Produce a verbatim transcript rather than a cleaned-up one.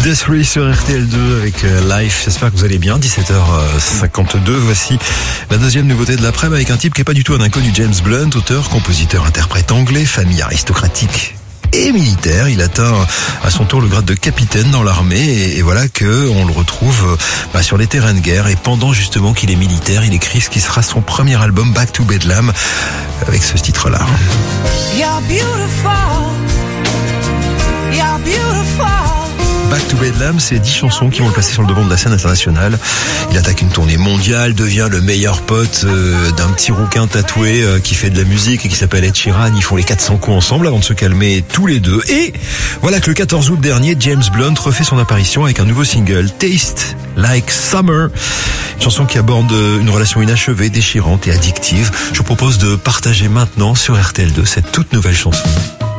The Three sur R T L deux avec Life. J'espère que vous allez bien. dix-sept heures cinquante-deux. Voici la deuxième nouveauté de l'après-midi avec un type qui est pas du tout un inconnu. James Blunt, auteur, compositeur, interprète anglais, famille aristocratique et militaire. Il atteint à son tour le grade de capitaine dans l'armée et, et voilà que on le retrouve bah, sur les terrains de guerre. Et pendant justement qu'il est militaire, il écrit ce qui sera son premier album, Back to Bedlam, avec ce titre-là. You're beautiful. You're beautiful. Back to Bedlam, c'est dix chansons qui vont le placer sur le devant de la scène internationale. Il attaque une tournée mondiale, devient le meilleur pote euh, d'un petit rouquin tatoué euh, qui fait de la musique et qui s'appelle Ed Sheeran. Ils font les quatre cents coups ensemble avant de se calmer tous les deux. Et voilà que le quatorze août dernier, James Blunt refait son apparition avec un nouveau single, Taste Like Summer. Une chanson qui aborde une relation inachevée, déchirante et addictive. Je vous propose de partager maintenant sur R T L deux cette toute nouvelle chanson.